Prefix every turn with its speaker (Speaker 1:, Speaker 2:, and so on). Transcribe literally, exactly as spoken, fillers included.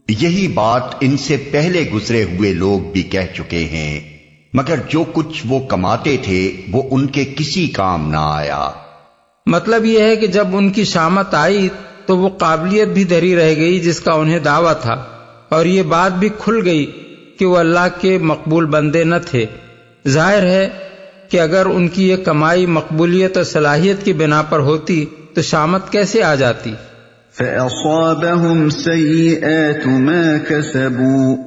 Speaker 1: यही बात इनसे पहले गुजरे हुए लोग भी कह चुके हैं, मगर जो कुछ वो कमाते थे वो उनके किसी काम ना आया।
Speaker 2: मतलब यह है कि जब उनकी शामत आई तो वो काबिलियत भी धरी रह गई जिसका उन्हें दावा था, और ये बात भी खुल गई कि वो अल्लाह के मकबूल बंदे न थे। जाहिर है कि अगर उनकी ये कमाई मकबूलियत और सलाहियत की बिना पर होती तो शामत कैसे आ जाती।
Speaker 3: फ़असाबहुम सय्यिआतु मा कसबू